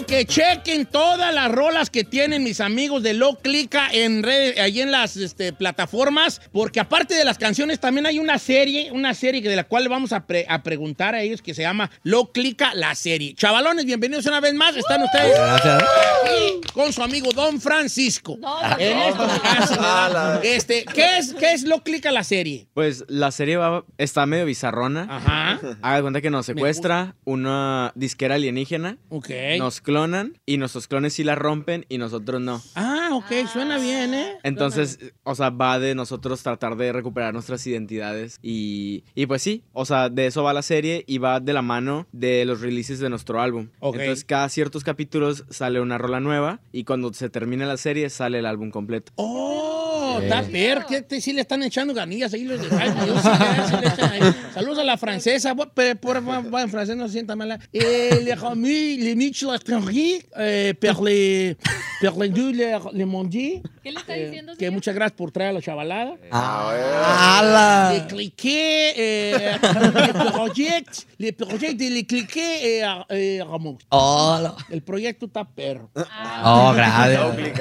que chequen todas las rolas que tienen mis amigos de Low Clica en redes, ahí en las plataformas, porque aparte de las canciones también hay una serie de la cual le vamos a preguntar a ellos que se llama Low Clica, la serie. Chavalones, bienvenidos una vez más. Están ustedes aquí con su amigo Don Francisco. En estos casos, ¿qué es Low Clica, la serie? Pues la serie está medio bizarrona. Ajá. Haga cuenta que nos secuestra una disquera alienígena. Ok. Nos clonan y nuestros clones sí la rompen y nosotros no. Ah, ok, suena bien, ¿eh? Entonces, o sea, va de nosotros tratar de recuperar nuestras identidades y pues sí, o sea, de eso va la serie y va de la mano de los releases de nuestro álbum. Ok. Entonces, cada ciertos capítulos sale una rola nueva y cuando se termina la serie sale el álbum completo. Oh, está ver, que sí le están echando ganillas ahí los de Jaime. Sí le echan ahí. Saludos a la francesa, por en francés no se sienta mala. Les amis, les miches l'étranger, per les deux, les mondis. ¿Qué le está diciendo, Que señor? muchas gracias por traer a la chavalada. ¡Hala! Le cliqué, le project de le cliqué, Ramón. ¡Hola! El proyecto está perro. ¡Oh, gracias!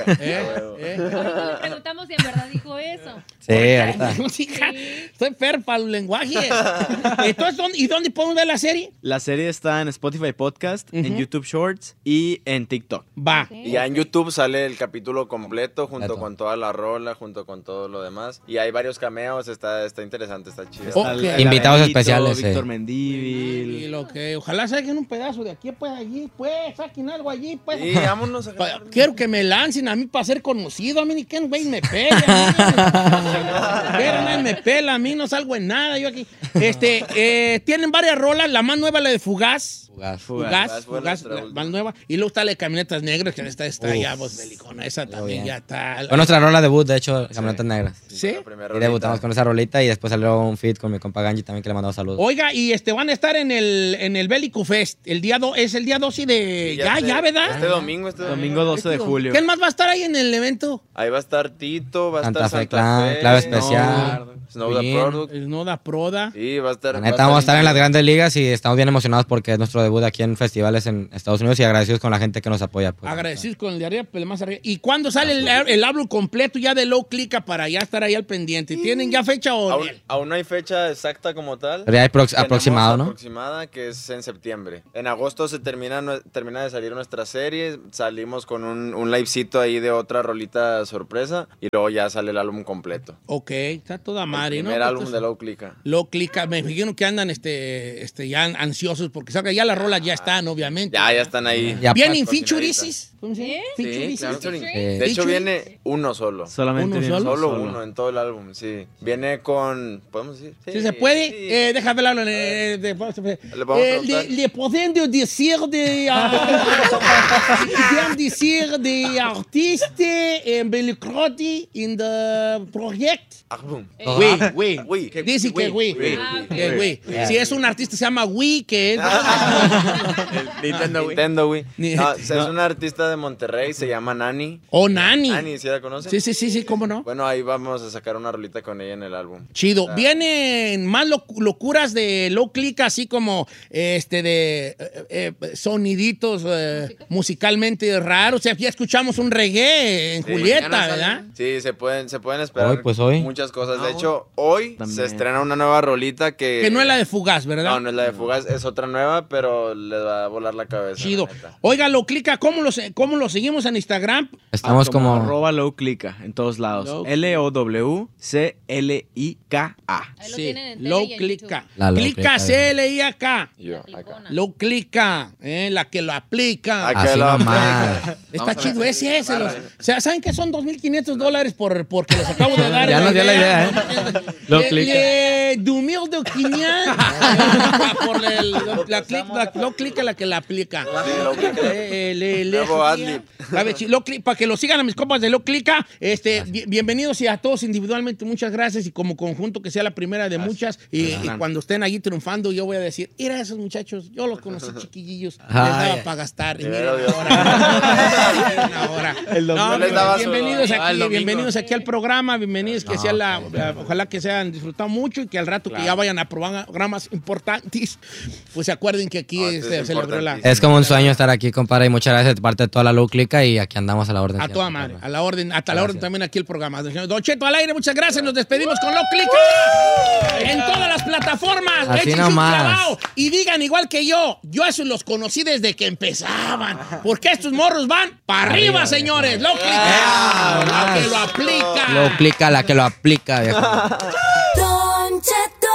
Le preguntamos si en verdad dijo eso. Sí, ahorita. Hija, estoy perro para los lenguajes. Entonces, ¿y dónde podemos ver la serie? La serie está en Spotify Podcast, en YouTube Shorts y en TikTok. Va. Y ya en YouTube sale el capítulo completo junto con toda la rola, junto con todo lo demás. Y hay varios cameos, está interesante, está chido. Ok. Está el Invitados Abelito, especiales, Víctor sí. Mendívil. Y lo que, ojalá saquen un pedazo de aquí, pues, allí, pues, saquen algo allí, pues. Y vámonos a Quiero que me lancen a mí para ser conocido. A mí ni quién, güey, me pela. Pero nadie me pela, a mí no salgo en nada. Yo aquí. Tienen varias rolas. La más nueva, la de Fugaz. Fugaz, la más nueva. Y luego está la de Camionetas Negras, que esta está ya, pues, belicona. Esa también bien. ya está. Fue nuestra rola debut, de hecho, Camionetas Negras. ¿Sí? Y debutamos con esa rolita y después salió un feat con mi compa Ganji también que le mandamos saludos. Oiga, y van a estar en el Bélico Fest. Es el día 12 de... Ya, ¿verdad? Este domingo. Domingo 12 de julio. ¿Quién más va a estar ahí en el evento? Ahí va a estar Tito, va a Santa estar Fe Clan, Clave Especial. Snowda Bien. Product. Noda Proda. Sí, va a estar. La neta, vamos a estar en las grandes ligas y estamos bien emocionados porque es nuestro debut aquí en festivales en Estados Unidos y agradecidos con la gente que nos apoya. Pues. Agradecidos con el de arriba, pero el más arriba. ¿Y cuándo sale el álbum completo ya de Low Clica para ya estar ahí al pendiente? ¿Tienen ya fecha o...? Aún no hay fecha exacta como tal. Pero ya hay Tenemos aproximado, ¿no? Aproximada, que es en septiembre. En agosto se termina de salir nuestra serie. Salimos con un livecito ahí de otra rolita sorpresa. Y luego ya sale el álbum completo. Ok, está toda madre, El ¿no? primer álbum Entonces, de Low Clica. Low Clica, me imagino que andan ya ansiosos porque salga ya las rolas ya están, obviamente. Ya están ahí. Ya, ¿Vienen pues, featurees? ¿Cómo se llama? ¿Sí? Featurees. claro que sí. Sí. De hecho, viene uno solo. Solamente ¿Uno viene solo? Solo uno en todo el álbum, sí. Viene con... ¿Podemos decir? ¿Sí se puede? Sí. Déjame hablar. Le vamos a preguntar. Le podemos decir de artiste Belicrotti in the project. Álbum. Oui. Dice que oui. Que oui. Si es un artista se llama Oui, que es... Nintendo, güey. Ni- No, es una artista de Monterrey, se llama Nani. Oh, Nani. Nani, ¿sí la conoces? Sí, ¿cómo no? Bueno, ahí vamos a sacar una rolita con ella en el álbum. Chido. Vienen más locuras de Low Click, así como soniditos musicalmente raros. O sea, ya escuchamos un reggae en Sí, Julieta, mañana ¿verdad? salen. Sí, se pueden esperar Hoy. muchas cosas. De hecho, hoy También. se estrena una nueva rolita Que no es la de Fugaz, ¿verdad? No, no es la de Fugaz, es otra nueva, pero les va a volar la cabeza. Chido. la neta. Oiga, Low Click, ¿cómo lo seguimos en Instagram? Estamos como... @Low Clica en todos lados. Low- LOWCLIKA. Ahí lo tienen en tele Low y en Click. YouTube. La Low Clica, Clica. CLIAK. Yo, acá. Aplicona. Low Click, la que lo aplica. Acá Así la- nomás. Está chido ese. O sea, ¿saben qué son $2,500 porque los acabo de dar? Ya nos dio la idea, ¿eh? Low Click. Dumir de Quinian. Por Low Click, la que la aplica. Sí, Low Clica. Nuevo adlib. Para que lo sigan a mis compas de Lo Clica. Bienvenidos y a todos individualmente, muchas gracias. Y como conjunto, que sea la primera de muchas. Y cuando estén allí triunfando, yo voy a decir, mira esos muchachos, yo los conocí chiquillillos, les daba para gastar. Y mira ahora. Bienvenidos aquí al programa, bienvenidos que sea ojalá que se hayan disfrutado mucho y que al rato que ya vayan a programas importantes, pues se acuerden que aquí se logró la... Es como un sueño estar aquí, compadre, y muchas gracias de parte de toda la Lo Clica y aquí andamos a la orden. A toda madre, a la orden, hasta la orden también aquí el programa. Don Cheto al aire, muchas gracias, nos despedimos con Lo Clica en todas las plataformas. Así Echen nomás. Y digan igual que yo esos los conocí desde que empezaban, porque estos morros van para arriba, señores. Lo Clica, la que lo aplica. Lo Clica, la que lo aplica, viejo. Don Cheto.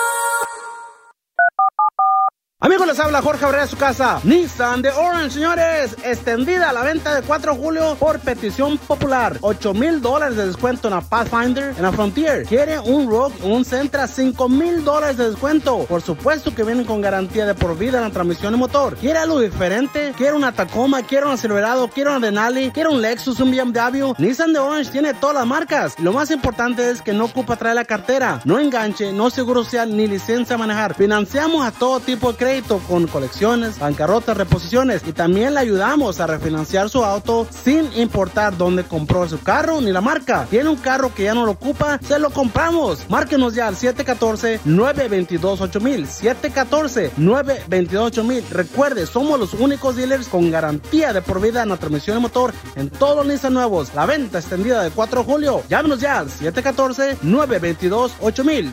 Amigos, les habla Jorge Abreu de su casa. Nissan de Orange, señores. Extendida la venta de 4 de julio por petición popular. $8,000 de descuento en la Pathfinder, en la Frontier. ¿Quiere un Rogue, un Sentra? $5,000 de descuento. Por supuesto que vienen con garantía de por vida en la transmisión y motor. ¿Quiere algo diferente? ¿Quiere una Tacoma? ¿Quiere un Silverado? ¿Quiere una Denali? ¿Quiere un Lexus, un BMW? Nissan de Orange tiene todas las marcas. Y lo más importante es que no ocupa traer la cartera. No enganche, no seguro social, ni licencia a manejar. Financiamos a todo tipo de crédito con colecciones, bancarrotas, reposiciones y también le ayudamos a refinanciar su auto sin importar dónde compró su carro ni la marca. ¿Tiene un carro que ya no lo ocupa? Se lo compramos. Márquenos ya al 714-922-8000. 714-922-8000. Recuerde, somos los únicos dealers con garantía de por vida en la transmisión y motor en todos los Nissan nuevos. La venta extendida de 4 de julio. Llámenos ya al 714-922-8000.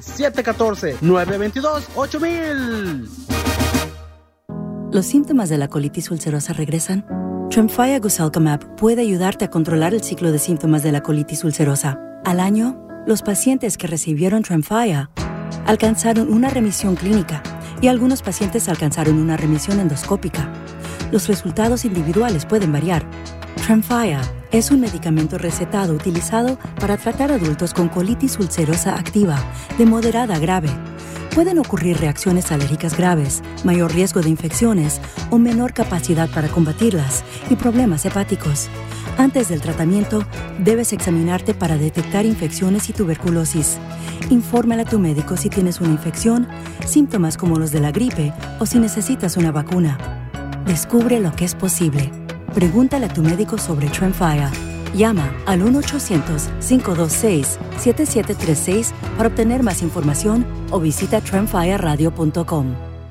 714-922-8000. ¿Los síntomas de la colitis ulcerosa regresan? Tremfya Guselkumab puede ayudarte a controlar el ciclo de síntomas de la colitis ulcerosa. Al año, los pacientes que recibieron Tremfya alcanzaron una remisión clínica y algunos pacientes alcanzaron una remisión endoscópica. Los resultados individuales pueden variar. Tremfya es un medicamento recetado utilizado para tratar adultos con colitis ulcerosa activa de moderada a grave. Pueden ocurrir reacciones alérgicas graves, mayor riesgo de infecciones o menor capacidad para combatirlas y problemas hepáticos. Antes del tratamiento, debes examinarte para detectar infecciones y tuberculosis. Infórmale a tu médico si tienes una infección, síntomas como los de la gripe o si necesitas una vacuna. Descubre lo que es posible. Pregúntale a tu médico sobre Tremfya. Llama al 1-800-526-7736 para obtener más información o visita tremfyaradio.com.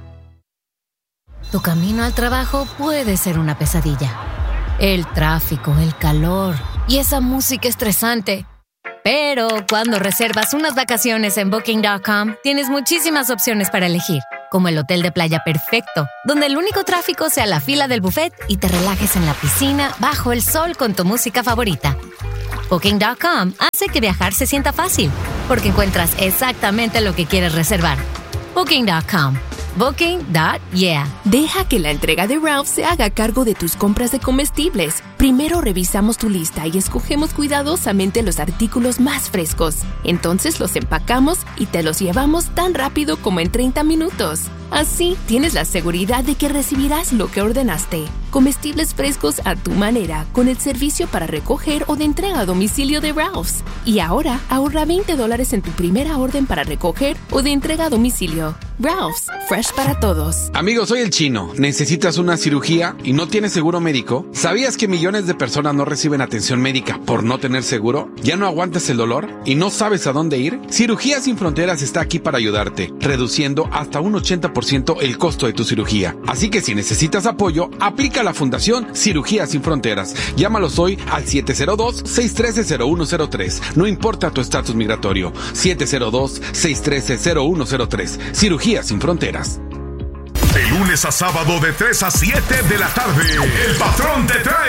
Tu camino al trabajo puede ser una pesadilla. El tráfico, el calor y esa música estresante. Pero cuando reservas unas vacaciones en Booking.com, tienes muchísimas opciones para elegir, como el hotel de playa perfecto, donde el único tráfico sea la fila del buffet y te relajes en la piscina bajo el sol con tu música favorita. Booking.com hace que viajar se sienta fácil, porque encuentras exactamente lo que quieres reservar. Booking.com. Booking.yeah. Deja que la entrega de Ralph se haga cargo de tus compras de comestibles. Primero revisamos tu lista y escogemos cuidadosamente los artículos más frescos. Entonces los empacamos y te los llevamos tan rápido como en 30 minutos. Así tienes la seguridad de que recibirás lo que ordenaste. Comestibles frescos a tu manera, con el servicio para recoger o de entrega a domicilio de Ralph's. Y ahora ahorra $20 en tu primera orden para recoger o de entrega a domicilio. Ralph's, fresh para todos. Amigo, soy el Chino. ¿Necesitas una cirugía y no tienes seguro médico? ¿Sabías que millones de personas no reciben atención médica por no tener seguro? ¿Ya no aguantas el dolor y no sabes a dónde ir? Cirugías Sin Fronteras está aquí para ayudarte, reduciendo hasta un 80% el costo de tu cirugía. Así que si necesitas apoyo, aplica a la Fundación Cirugías Sin Fronteras. Llámalos hoy al 702-613-0103. No importa tu estatus migratorio. 702-613-0103. Cirugías Sin Fronteras. De lunes a sábado de 3 a 7 de la tarde, El Patrón te